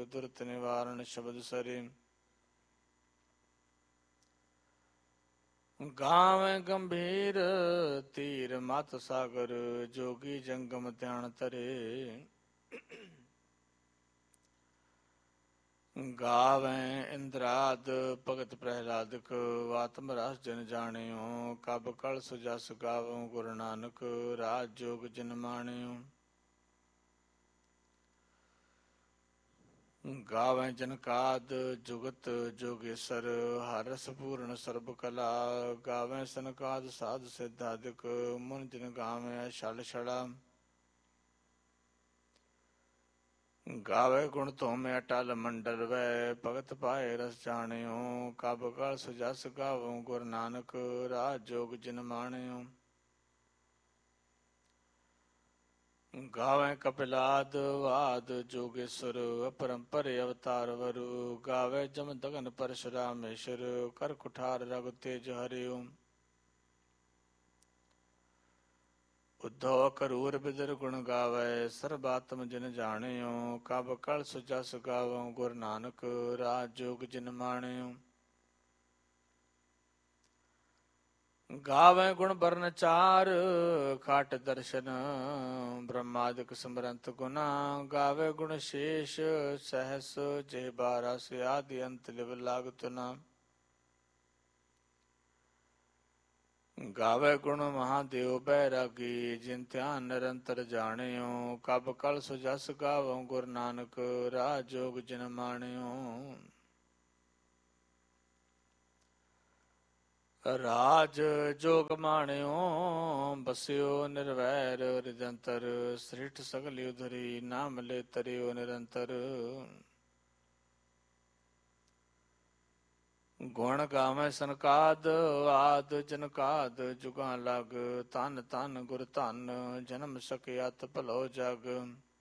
दुरत निवारण शब्द सरे। गावें गंभीर तीर मत सागर जोगी जंगम ध्यान तरे। गावें इंद्राद भगत प्रहलाद को आत्म रस जन जानियो। कब कल सुजस गावों गुरु नानक राज जोग जिन मानियो। गावें जनकाद जुगत जोगेश्वर हर रस पूर्ण सर्ब कला। गावें सनकाद साध सिद्धादिक मुन जिन गावें छल छड़ा। गावे गुण तोमे अटल मंडल वै भगत पाए रस जानियो। कब कल सुजस गावों गुरु नानक राज जोग जिन मानियो। गावे कपिलाद वाद जोगेश्वर अपरंपर अवतार वरु। गावे जम दगन परशुरामेश्वर कर कुठार रघु तेज हरिओ। उद्धव करूर बिदर गुण गावे सर्बात्म जिन जानियो। कब कल सुजस गावों गुरु नानक राज जोग जिन मानियो। गावे गुण बरन चार खाट दर्शन ब्रह्मादिक समरंत गुना। गावे गुण शेष सहस जय बारस आदि अंत लिव लागतुना। गावे गुण महादेव बैरागी जिन ध्यान निरंतर जानियो। कब कल सुजस गावों गुरु नानक राज जोग जिन मानियो। राज जोग मानियो बसियो निर्वैर हृदयंतर। सृष्ट सगल उधरी नाम ले तरियो निरंतर। गुण गावे सनकाद आद जनकाद जुगा लग। तन तन गुर धन जन्म सकियत भलो जग।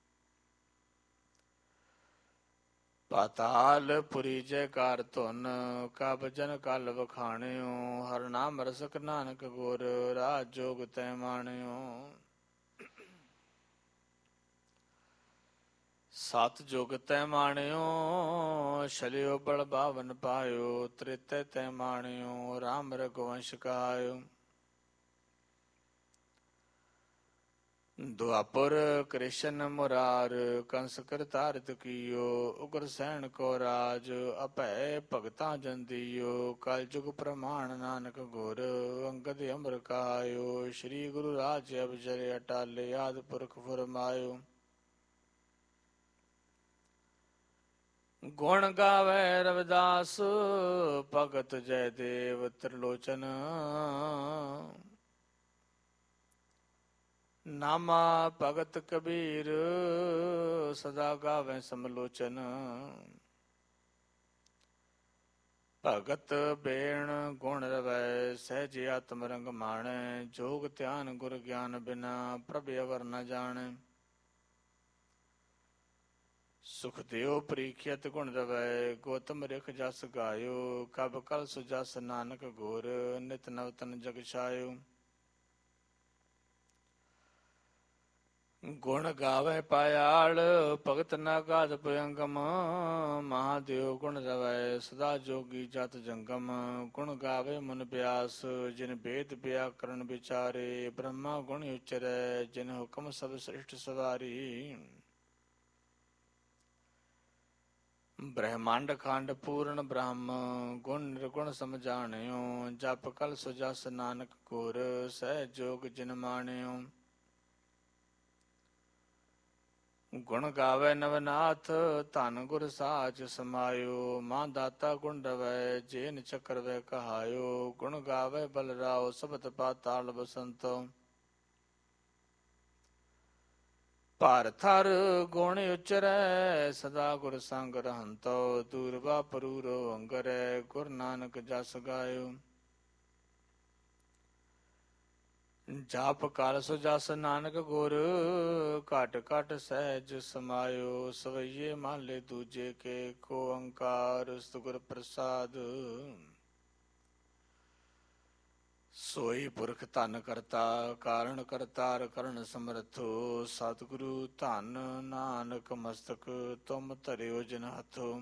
पाताल पुरी जयकार धुन कब जन कल वखाणियो। हर नाम रसक नानक गुर राज जोग तै मानियो। सत जुग तै मानियो शलियो बल बावन पायो। त्रेते तै मानियो राम रघुवंश कहायो। द्वापर कृष्ण मुरार कंस करतारत कियो। उग्र सैन को राज अभय भगता जन दियो। कल जुग प्रमाण नानक गुर अंगद अमर कहायो। श्री गुरु राज अवजरे अटाले आदि पुरख फुरमायो। गुण गावे रविदास भगत जयदेव त्रिलोचन। नामा भगत कबीर सदा गावे समलोचन। भगत बेण गुण रवै सहज आत्म रंग माणै। जोग ध्यान गुर ज्ञान बिना प्रभ अवर न जाने। सुखदेव परीक्षित गुण रवै गौतम रिख जस गायो। कब कल सुजस नानक गुर नित नवतन जग छायो। गुण गावे पायाल भगत न गाध भयंगम। महादेव गुण रवै सदा जोगी जत जंगम। गुण गावे मुन ब्यास जिन वेद व्याकरण विचारे। ब्रह्मा गुण उचरै जिन हुक्म सब सृष्ट सवारी। ब्रह्मांड खंड पूर्ण ब्रह्म गुण निर्गुण समझाणियो। जप कल सुजस नानक गुर सहज जोग जिन मानियो। गुण गावे नवनाथ धन गुर साच समायो। मां दाता गुण रवै जेन चक्र वे कहायो। गुण गावे बलराव सबत पाताल बसंतो। ਭਾਰਤ ਹਰ ਗੁਣ ਉਚਰੈ ਸਦਾ ਗੁਰ ਸੰਗ ਰਹੰਤੋ। ਦੂਰਬਾ ਪਰੂਰੋ ਅੰਗਰੈ ਗੁਰ ਨਾਨਕ ਜਸ ਗਾਇਓ। ਜਾਪ ਕਰ ਸੋ ਜਸ ਨਾਨਕ ਗੁਰ ਘਟ ਘਟ ਸਹਿਜ ਸਮਾਇਓ। ਸਵਈਏ ਮਾਲੇ ਦੂਜੇ ਕੇ ਕੋ ਓੰਕਾਰ ਸਤਿਗੁਰ ਪ੍ਰਸਾਦ। ਸੋਈ ਪੁਰਖ ਧਨ ਕਰਤਾ ਕਾਰਣ ਕਰਤਾਰ ਕਰਨ ਸਮਰਥੋ ਸਤਿਗੁਰੂ ਧਨ ਨਾਨਕ ਮਸਤਕ ਤੁਮ ਧਰਿਓ ਜਿਨ ਹੱਥੋਂ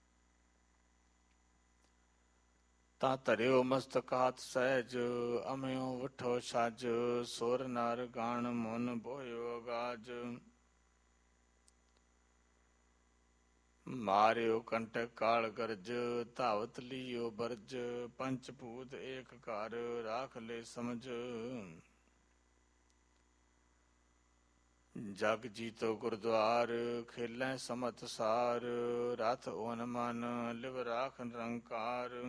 ਤਾ ਧਰਿਓ ਮਸਤਕ ਹੱਥ ਸਹਿਜ ਅਮਿਓ ਵਠੋ ਛਜ ਸੁਰ ਨਰ ਗਣ ਮਨ ਬੋਇਓ ਅਗਾਜ ਮਾਰਿਓ ਕੰਟਕ ਕਾਲ ਗਰਜ ਧਾਵਤ ਲੀਓ ਬਰਜ ਪੰਚ ਭੂਤ ਏਕ ਘਰ ਰਾਖ ਲੈ ਸਮਝ ਜਗ ਜੀਤੋ ਗੁਰਦੁਆਰ ਖੇਲੈ ਸਮਤ ਸਾਰ ਰਥ ਓਨ ਮਨ ਲਿਵ ਰਾਖ ਨਿਰੰਕਾਰ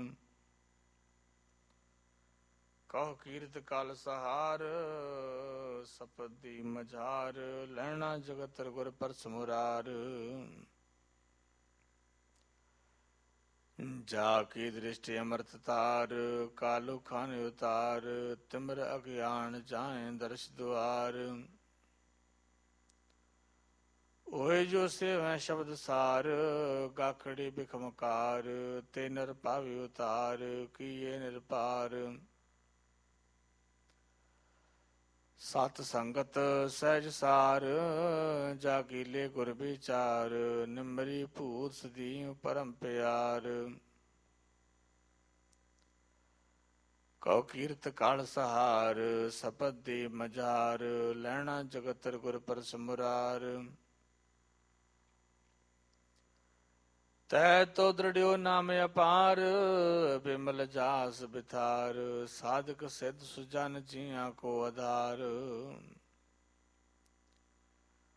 ਕਹੋ ਕੀਰਤ ਕਲ ਸਹਾਰ ਸਪਦੀ ਮਝਾਰ ਲੈਣਾ ਜਗਤ ਗੁਰ ਪਰਸ ਮੁਰਾਰ ਜਾ ਕੀ ਦ੍ਰਿਸ਼ਟਿ ਅਮਰਤ ਤਾਰ ਕਾਲੂ ਖਾਨ ਉਤਾਰ ਤਿਮਰ ਅਗਿਆਨ ਜਾਏ ਦਰਸ਼ ਦੁਆਰ ਓਏ ਜੋ ਸੇਵੈ ਸ਼ਬਦ ਸਾਰ ਗਾਖੜੀ ਬਿਖਮਕਾਰ ਤੇ ਨਰ ਪਾਵਿ ਉਤਾਰ ਕੀਏ ਨਿਰਪਾਰ ਸਤ ਸੰਗਤ ਸਹਿਜ ਸਾਰ ਜਾਗੀਲੇ ਗੁਰ ਵਿਚਾਰ ਨਿਮਰੀ ਭੂਤ ਸਦੀ ਪਰਮ ਪਿਆਰ ਕਉ ਕੀਰਤ ਕਾਲ ਸਹਾਰ ਸਪਦ ਦੀ ਮਝਾਰ ਲੈਣਾ ਜਗਤਰ ਗੁਰ ਪਰਸ ਮੁਰਾਰ ਤੈ ਤੋ ਦ੍ਰਿੜਿਓ ਨਾਮ ਅਪਾਰ ਬਿਮਲ ਜਾਸ ਬਿਥਾਰ ਸਾਧਕ ਸਿੱਧ ਸੁਜਨ ਜੀਆਂ ਕੋ ਆਧਾਰ